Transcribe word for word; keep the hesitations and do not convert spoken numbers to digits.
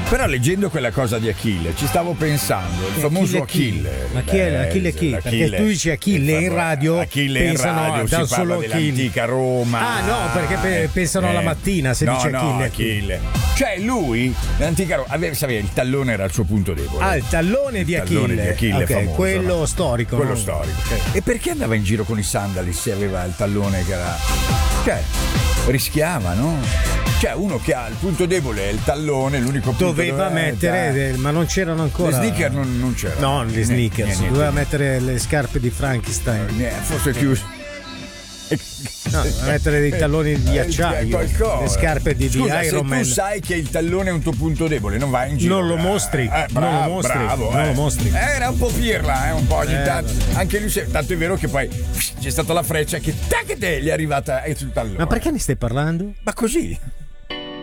Però leggendo quella cosa di Achille ci stavo pensando, il famoso Achille. Ma chi è Achille chi? Perché tu dici Achille in radio, Achille in pensano radio da si solo parla dell'antica Roma. Ah no, perché pe- pensano Eh, alla mattina se no, dice no, Achille. Achille. Cioè lui, l'antica Roma, aveva, sapeva, il tallone era il suo punto debole. Ah, il tallone di Il Achille. tallone di Achille Ok, famoso, quello no? storico. Quello no? storico. Ok. E perché andava in giro con i sandali se aveva il tallone che era... Cioè, rischiava, no? Cioè, uno che ha il punto debole è il tallone, l'unico punto Doveva dove- mettere, eh, del- ma non c'erano ancora. Le sneaker non, non c'erano. No, le sneakers. Niente, Doveva niente. mettere le scarpe di Frankenstein. Niente, forse più... No, doveva mettere dei talloni di acciaio. Qualcosa. Le scarpe di, di Scusa, Iron se Man. tu sai che il tallone è un tuo punto debole, non vai in giro. Non lo mostri, Eh, non bravo, lo mostri, bravo, non eh. lo mostri. Eh, Era un po' pirla, eh, un po' ogni Eh, tanto. Anche lui, si- tanto è vero che poi c'è stata la freccia che tac, te, gli è arrivata eh, sul tallone. Ma perché ne stai parlando? Ma così.